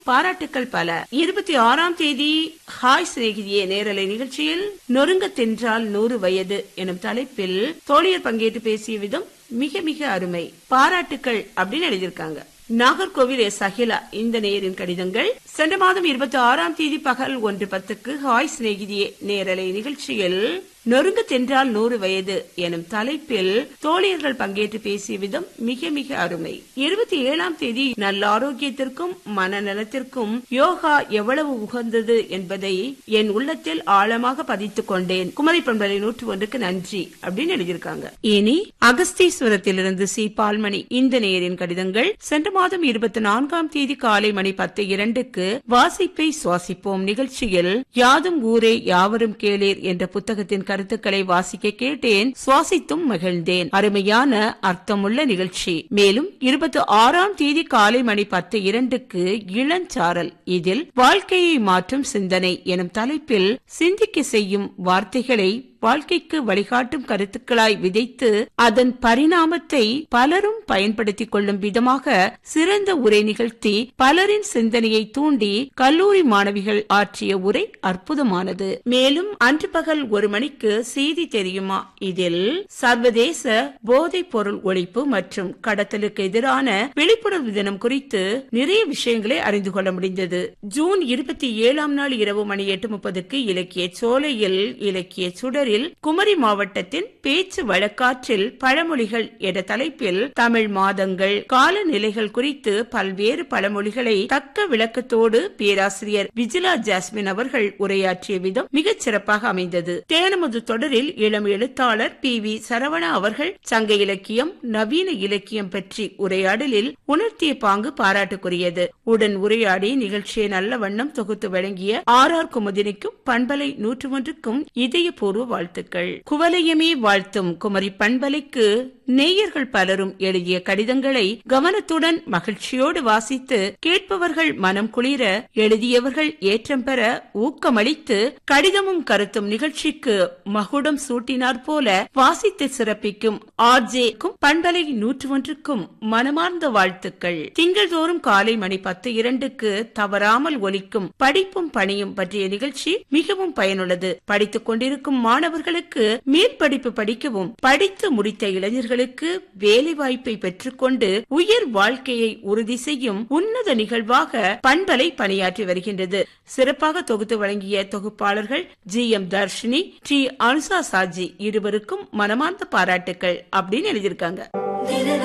பாராட்டுக்கள் பல. 26ஆம் தேதி ஹாய் சிநேகிதியே நேரலை நிகழ்ச்சியில் நொறுங்க தென்றால் 100 வயது எனும் தலைப்பில் தோழியர் பங்கேற்று பேசிய விதம் மிக மிக அருமை. பாராட்டுக்கள் அப்படின்னு எழுதியிருக்காங்க. நாகர்கோவில் எஸ் அகிலா இந்த நேயரின் கடிதங்கள். சென்ற மாதம் 26ஆம் தேதி பகல் 1:10 ஹாய் சிநேகிதியே நேரலை நிகழ்ச்சியில் நொறுங்க தென்றால் 100 வயது எனும் தலைப்பில் தோழியர்கள் பங்கேற்று பேசிய விதம் மிக மிக அருமை. 27ஆம் தேதி நல்ல ஆரோக்கியத்திற்கும் மனநலத்திற்கும் யோகா எவ்வளவு உகந்தது என்பதை என் உள்ளத்தில் ஆழமாக பதித்துக் கொண்டேன். குமரி பண்பலை 101க்கு நன்றி அப்படின்னு எழுதியிருக்காங்க. இனி அகஸ்தீஸ்வரத்திலிருந்து சி பால்மணி இந்த நேயரின் கடிதங்கள். சென்ற மாதம் 24ஆம் தேதி காலை மணி 10:02க்கு வாசிப்பை சுவாசிப்போம் நிகழ்ச்சியில் யாதும் ஊரே யாவரும் கேளீர் என்ற புத்தகத்தின் கருத்துக்களை வாசிக்க கேட்டேன். சுவாசித்தும் மகிழ்ந்தேன். அருமையான அர்த்தமுள்ள நிகழ்ச்சி. மேலும் 26ஆம் தேதி காலை மணி 10:02க்கு இளஞ்சாரல் இதில் வாழ்க்கையை மாற்றும் சிந்தனை எனும் தலைப்பில் சிந்திக்க செய்யும் வார்த்தைகளை வாழ்க்கைக்கு வழிகாட்டும் கருத்துக்களாய் விதைத்து அதன் பரிணாமத்தை பலரும் பயன்படுத்திக் கொள்ளும் விதமாக சிறந்த உரை நிகழ்த்தி பலரின் சிந்தனையை தூண்டி கல்லூரி மாணவிகள் ஆற்றிய உரை அற்புதமானது. மேலும் அன்று பகல் 1 மணிக்கு செய்தி தெரியுமா இதில் சர்வதேச போதைப் பொருள் ஒழிப்பு மற்றும் கடத்தலுக்கு எதிரான விழிப்புணர்வு தினம் குறித்து நிறைய விஷயங்களை அறிந்து கொள்ள முடிந்தது. ஜூன் 27ஆம் நாள் இரவு மணி 8:30க்கு இலக்கிய சோலையில் இலக்கிய சுடரில் குமரி மாவட்டத்தின் பேச்சு வழக்காற்றில் பழமொழிகள் என்ற தலைப்பில் தமிழ் மாதங்கள் காலநிலைகள் குறித்து பல்வேறு பழமொழிகளை தக்க விளக்கத்தோடு பேராசிரியர் விஜிலா ஜாஸ்மின் அவர்கள் உரையாற்றிய விதம் மிகச் சிறப்பாக அமைந்தது. தேனமுது தொடரில் இளம் எழுத்தாளர் PV சரவணா அவர்கள் சங்க இலக்கியம் நவீன இலக்கியம் பற்றி உரையாடலில் உணர்த்திய பாங்கு பாராட்டுக்குரியது. உடன் உரையாடி நிகழ்ச்சியை நல்ல வண்ணம் தொகுத்து வழங்கிய RR குமுதினிக்கும் பண்பலை 101க்கும் இதயபூர்வ வாழ்த்துக்கள். குவலயமே வாழ்த்தும் குமரி பண்பலைக்கு நேயர்கள் பலரும் எழுதிய கடிதங்களை கவனத்துடன் மகிழ்ச்சியோடு வாசித்து கேட்பவர்கள் மனம் குளிர எழுதியவர்கள் ஏற்றம் பெற ஊக்கமளித்து கடிதமும் கருத்தும் நிகழ்ச்சிக்கு மகுடம் சூட்டினார் போல வாசித்து சிறப்பிக்கும் RJ-க்கும் பண்பலை 101க்கும் மனமார்ந்த வாழ்த்துக்கள். திங்கள்தோறும் காலை மணி 10:02க்கு தவறாமல் ஒலிக்கும் படிப்பும் பணியும் பற்றிய நிகழ்ச்சி மிகவும் பயனுள்ளது. படித்துக் கொண்டிருக்கும் மாணவர்களுக்கு மேற்படிப்பு படிக்கவும் படித்து முடித்த இளைஞர்களுக்கு வேலை வாய்ப்பை பெற்றுக்கொண்டு உயர் வாழ்க்கையை உறுதி செய்யும் உன்னத நிகழ்வாக பண்பலை பணியாற்றி வருகின்றது. சிறப்பாக தொகுத்து வழங்கிய தொகுப்பாளர்கள் GM தர்ஷினி, T அனுசா சாஜி இருவருக்கும் மனமார்ந்த பாராட்டுக்கள் அப்படின்னு எழுதியிருக்காங்க.